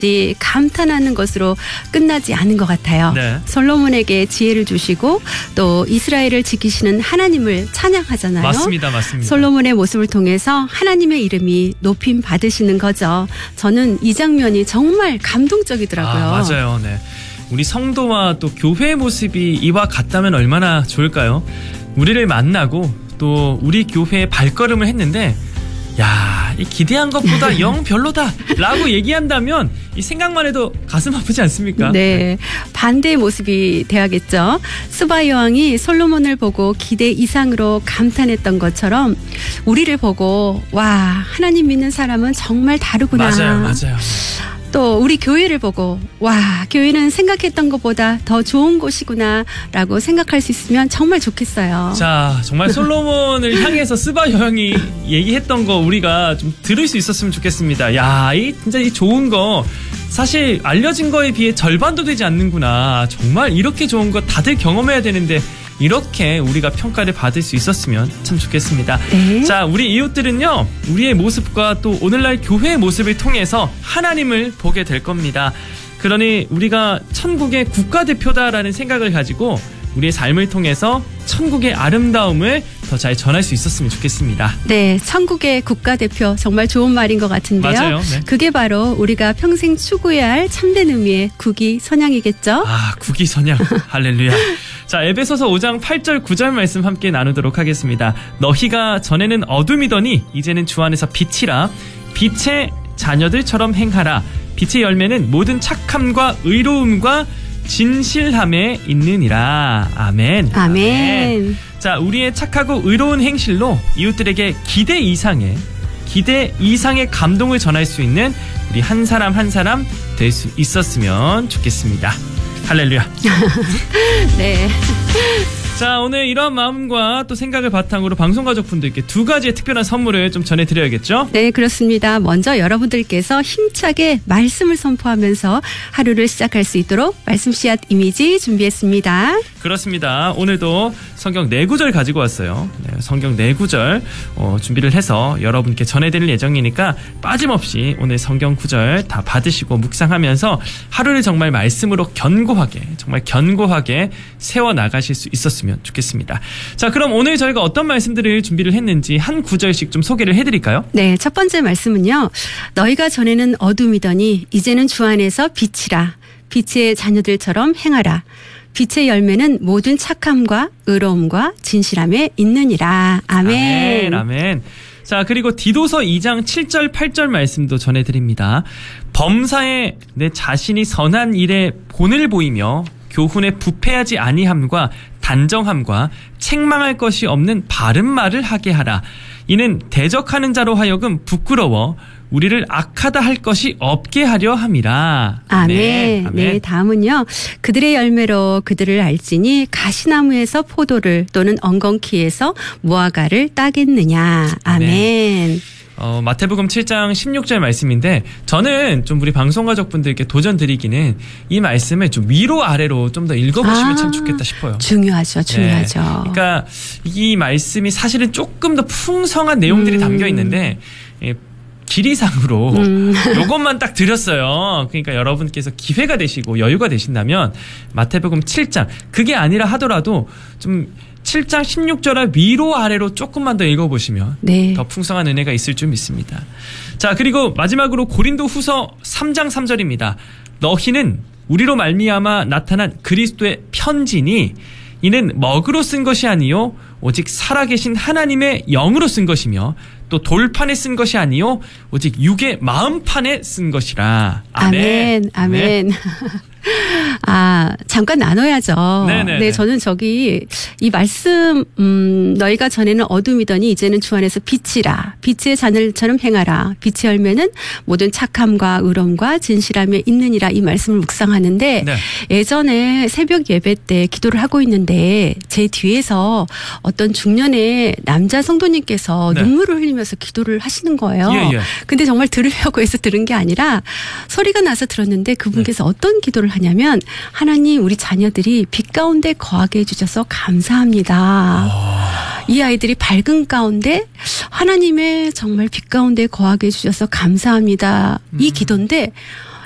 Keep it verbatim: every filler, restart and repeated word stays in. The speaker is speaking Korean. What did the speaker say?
감탄하는 것으로 끝나지 않은 것 같아요. 네. 솔로몬에게 지혜를 주시고 또 이스라엘을 지키시는 하나님을 찬양하잖아요. 맞습니다. 맞습니다. 솔로몬의 모습을 통해서 하나님의 이름이 높임 받으시는 거죠. 저는 이 장면이 정말 감동적이더라고요. 아, 맞아요. 네. 우리 성도와 또 교회의 모습이 이와 같다면 얼마나 좋을까요? 우리를 만나고 또 우리 교회에 발걸음을 했는데 야, 이 기대한 것보다 영 별로다 라고 얘기한다면 이 생각만 해도 가슴 아프지 않습니까? 네, 반대의 모습이 돼야겠죠. 스바 여왕이 솔로몬을 보고 기대 이상으로 감탄했던 것처럼 우리를 보고 와, 하나님 믿는 사람은 정말 다르구나. 맞아요, 맞아요. 또 우리 교회를 보고 와, 교회는 생각했던 것보다 더 좋은 곳이구나 라고 생각할 수 있으면 정말 좋겠어요. 자, 정말 솔로몬을 향해서 스바 여왕이 얘기했던 거 우리가 좀 들을 수 있었으면 좋겠습니다. 야, 이 진짜 이 좋은 거 사실 알려진 거에 비해 절반도 되지 않는구나. 정말 이렇게 좋은 거 다들 경험해야 되는데 이렇게 우리가 평가를 받을 수 있었으면 참 좋겠습니다. 네. 자, 우리 이웃들은요, 우리의 모습과 또 오늘날 교회의 모습을 통해서 하나님을 보게 될 겁니다. 그러니 우리가 천국의 국가대표다라는 생각을 가지고 우리의 삶을 통해서 천국의 아름다움을 더 잘 전할 수 있었으면 좋겠습니다. 네, 천국의 국가대표 정말 좋은 말인 것 같은데요. 맞아요. 네. 그게 바로 우리가 평생 추구해야 할 참된 의미의 국위선양이겠죠. 아, 국위선양. 할렐루야. 자, 에베소서 오 장 팔 절 구 절 말씀 함께 나누도록 하겠습니다. 너희가 전에는 어둠이더니 이제는 주 안에서 빛이라. 빛의 자녀들처럼 행하라. 빛의 열매는 모든 착함과 의로움과 진실함에 있느니라. 아멘. 아멘. 아멘. 자, 우리의 착하고 의로운 행실로 이웃들에게 기대 이상의 기대 이상의 감동을 전할 수 있는 우리 한 사람 한 사람 될 수 있었으면 좋겠습니다. 할렐루야. 네. 자, 오늘 이런 마음과 또 생각을 바탕으로 방송가족분들께 두 가지의 특별한 선물을 좀 전해드려야겠죠? 네, 그렇습니다. 먼저 여러분들께서 힘차게 말씀을 선포하면서 하루를 시작할 수 있도록 말씀 씨앗 이미지 준비했습니다. 그렇습니다. 오늘도 성경 네 구절 가지고 왔어요. 네, 성경 네 구절 어, 준비를 해서 여러분께 전해드릴 예정이니까 빠짐없이 오늘 성경 구절 다 받으시고 묵상하면서 하루를 정말 말씀으로 견고하게 정말 견고하게 세워나가실 수 있었으면 좋겠습니다. 자, 그럼 오늘 저희가 어떤 말씀들을 준비를 했는지 한 구절씩 좀 소개를 해드릴까요? 네, 첫 번째 말씀은요. 너희가 전에는 어둠이더니 이제는 주 안에서 빛이라. 빛의 자녀들처럼 행하라. 빛의 열매는 모든 착함과 의로움과 진실함에 있느니라. 아멘. 아멘. 아멘. 자, 그리고 디도서 이 장 칠 절 팔 절 말씀도 전해드립니다. 범사에 내 자신이 선한 일에 본을 보이며 교훈에 부패하지 아니함과 단정함과 책망할 것이 없는 바른 말을 하게 하라. 이는 대적하는 자로 하여금 부끄러워 우리를 악하다 할 것이 없게 하려 함이라. 아멘. 네, 아멘. 네, 다음은요. 그들의 열매로 그들을 알지니 가시나무에서 포도를 또는 엉겅퀴에서 무화과를 따겠느냐. 아멘. 아멘. 어, 마태복음 칠 장 십육 절 말씀인데 저는 좀 우리 방송가족분들께 도전 드리기는 이 말씀을 좀 위로 아래로 좀 더 읽어보시면 아, 참 좋겠다 싶어요. 중요하죠. 중요하죠. 네. 그러니까 이 말씀이 사실은 조금 더 풍성한 내용들이 음. 담겨 있는데 예, 길이상으로 음. 요것만 딱 드렸어요. 그러니까 여러분께서 기회가 되시고 여유가 되신다면 마태복음 칠 장 그게 아니라 하더라도 좀 칠 장 십육 절을 위로 아래로 조금만 더 읽어보시면 네. 더 풍성한 은혜가 있을 줄 믿습니다. 자, 그리고 마지막으로 고린도 후서 삼 장 삼 절입니다. 너희는 우리로 말미암아 나타난 그리스도의 편지니 이는 먹으로 쓴 것이 아니요 오직 살아계신 하나님의 영으로 쓴 것이며 또 돌판에 쓴 것이 아니요 오직 육의 마음판에 쓴 것이라. 아멘. 아멘. 아멘. 아, 잠깐 나눠야죠. 네네네. 네, 저는 저기 이 말씀 음, 너희가 전에는 어둠이더니 이제는 주 안에서 빛이라. 빛의 자녀들처럼 행하라. 빛의 열매는 모든 착함과 의로움과 진실함에 있느니라. 이 말씀을 묵상하는데 네. 예전에 새벽 예배 때 기도를 하고 있는데 제 뒤에서 어떤 중년의 남자 성도님께서 네. 눈물을 흘리면서 기도를 하시는 거예요. 예, 예. 근데 정말 들으려고 해서 들은 게 아니라 소리가 나서 들었는데 그분께서 네. 어떤 기도를 하냐면 하나님 우리 자녀들이 빛 가운데 거하게 해주셔서 감사합니다. 오. 이 아이들이 밝은 가운데 하나님의 정말 빛 가운데 거하게 해주셔서 감사합니다. 음. 이 기도인데